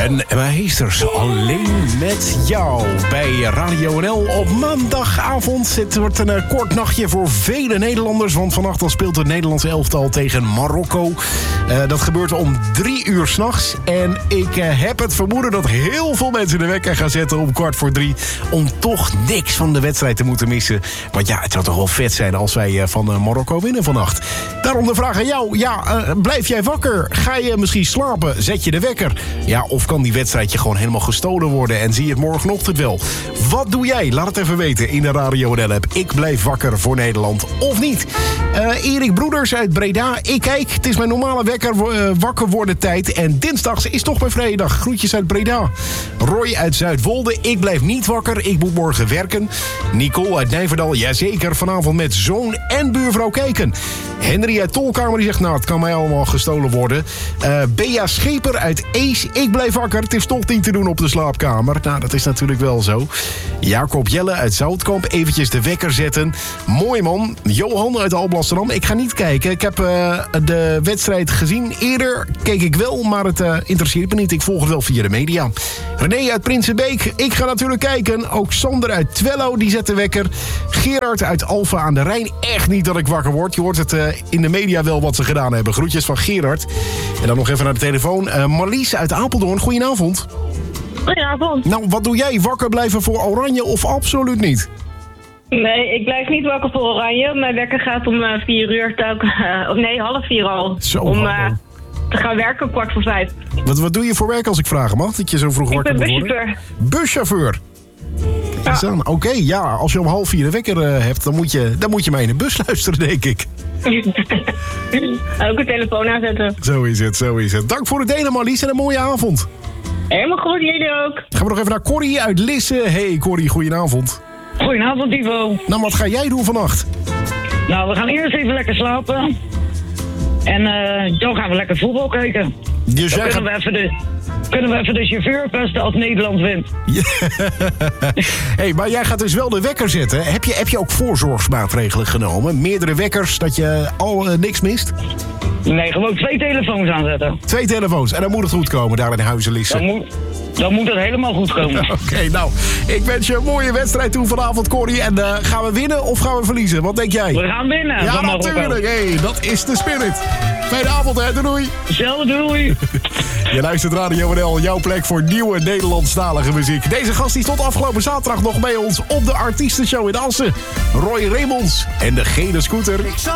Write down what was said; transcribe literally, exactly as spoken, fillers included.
En Heesters, alleen met jou bij Radio N L op maandagavond. Het wordt een uh, kort nachtje voor vele Nederlanders, want vannacht dan speelt het Nederlandse elftal tegen Marokko. Uh, dat gebeurt om drie uur 's nachts. En ik uh, heb het vermoeden dat heel veel mensen de wekker gaan zetten om kwart voor drie, om toch niks van de wedstrijd te moeten missen. Want ja, het zou toch wel vet zijn als wij uh, van uh, Marokko winnen vannacht. Daarom de vraag aan jou. Ja, uh, blijf jij wakker? Ga je misschien slapen? Zet je de wekker? Ja, of kan die wedstrijd je gewoon helemaal gestolen worden en zie je het morgenochtend wel? Wat doe jij? Laat het even weten in de Radio N L-app. Ik blijf wakker voor Nederland of niet? Uh, Erik Broeders uit Breda. Ik kijk, het is mijn normale wekker uh, wakker worden tijd. En dinsdags is toch mijn vrijdag. Groetjes uit Breda. Roy uit Zuidwolde. Ik blijf niet wakker. Ik moet morgen werken. Nicole uit Nijverdal. Jazeker, vanavond met zoon en buurvrouw kijken. Henry uit Tolkamer die zegt, nou, het kan mij allemaal gestolen worden. Uh, Bea Scheper uit Ees. Ik blijf wakker. Het is toch niet te doen op de slaapkamer. Nou, dat is natuurlijk wel zo. Jacob Jelle uit Zoutkamp. Eventjes de wekker zetten. Mooi man. Johan uit Alblasserdam. Ik ga niet kijken. Ik heb uh, de wedstrijd gezien. Eerder keek ik wel, maar het uh, interesseert me niet. Ik volg het wel via de media. René uit Prinsenbeek. Ik ga natuurlijk kijken. Ook Sander uit Twello, die zet de wekker. Gerard uit Alphen aan de Rijn. Echt niet dat ik wakker word. Je hoort het uh, in de media wel wat ze gedaan hebben. Groetjes van Gerard. En dan nog even naar de telefoon. Uh, Marlies uit Apeldoorn. Goedenavond. Goedenavond. Nou, wat doe jij? Wakker blijven voor Oranje of absoluut niet? Nee, ik blijf niet wakker voor Oranje. Mijn wekker gaat om uh, vier uur. Telk, uh, nee, half vier al. Zo, om uh, te gaan werken kwart voor vijf. Wat, wat doe je voor werk als ik vragen mag? Dat je zo vroeg wakker moet worden? Ik ben buschauffeur. Buschauffeur? Ja. Oké, okay, ja. Als je om half vier de wekker uh, hebt, dan moet, je, dan moet je mij in de bus luisteren, denk ik. Ook een telefoon aanzetten. Zo is het, zo is het. Dank voor het delen, Marlies, en een mooie avond. Helemaal goed, jullie ook. Gaan we nog even naar Corrie uit Lisse. Hey Corrie, goedenavond. Goedenavond, Ivo. Nou, wat ga jij doen vannacht? Nou, we gaan eerst even lekker slapen. En uh, dan gaan we lekker voetbal kijken. Dus dan jij kunnen, gaat... we even de, kunnen we even de chauffeur pesten als Nederland wint. Ja. Hey, maar jij gaat dus wel de wekker zetten. Heb je, heb je ook voorzorgsmaatregelen genomen? Meerdere wekkers, dat je al uh, niks mist? Nee, gewoon twee telefoons aanzetten. Twee telefoons. En dan moet het goed komen daar in Huizen-Lisse. Dan moet, dan moet het helemaal goed komen. Oké, okay, nou, ik wens je een mooie wedstrijd toe vanavond, Corrie. En uh, gaan we winnen of gaan we verliezen? Wat denk jij? We gaan winnen. Ja, natuurlijk. Hey, dat is de spirit. Fijne avond, hè. Doei. Zelfde, doei. Je luistert Radio N L, jouw plek voor nieuwe Nederlandstalige muziek. Deze gast die stond afgelopen zaterdag nog bij ons op de Artiestenshow in Assen. Roy Raymonds en de gele scooter.